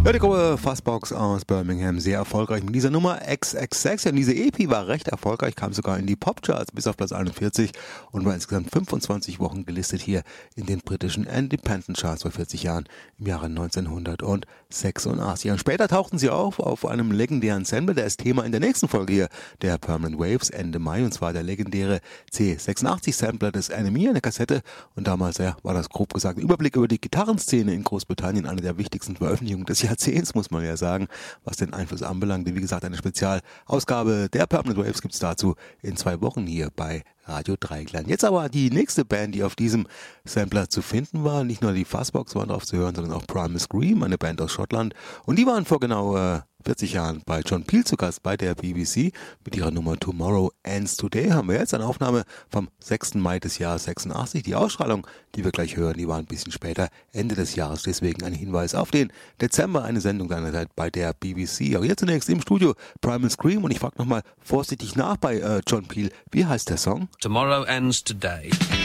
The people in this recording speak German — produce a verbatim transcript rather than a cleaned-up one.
Ja, die Gruppe Fuzzbox aus Birmingham, sehr erfolgreich mit dieser Nummer X X X. Ja, diese E P war recht erfolgreich, kam sogar in die Popcharts bis auf Platz einundvierzig und war insgesamt fünfundzwanzig Wochen gelistet hier in den britischen Independent Charts vor vierzig Jahren im Jahre neunzehnhundertsechsundachtzig. Und später tauchten sie auf auf einem legendären Sample, der ist Thema in der nächsten Folge hier der Permanent Waves Ende Mai, und zwar der legendäre C sechsundachtzig Sampler des Enemy, eine Kassette, und damals ja, war das grob gesagt ein Überblick über die Gitarrenszene in Großbritannien, eine der wichtigsten Veröffentlichungen des Jahrzehnts, muss man ja sagen, was den Einfluss anbelangt. Wie gesagt, eine Spezialausgabe der Permanent Waves gibt es dazu in zwei Wochen hier bei Radio Dreieckland. Jetzt aber die nächste Band, die auf diesem Sampler zu finden war. Nicht nur die Fuzzbox waren drauf zu hören, sondern auch Primal Scream, eine Band aus Schottland. Und die waren vor genau äh, vierzig Jahren bei John Peel zu Gast bei der B B C mit ihrer Nummer Tomorrow Ends Today. Haben wir jetzt eine Aufnahme vom sechsten Mai des Jahres sechsundachtzig. Die Ausstrahlung, die wir gleich hören, die war ein bisschen später, Ende des Jahres. Deswegen ein Hinweis auf den Dezember, eine Sendung seinerzeit bei der B B C. Aber jetzt zunächst im Studio Primal Scream, und ich frage nochmal vorsichtig nach bei äh, John Peel. Wie heißt der Song? Tomorrow Ends Today.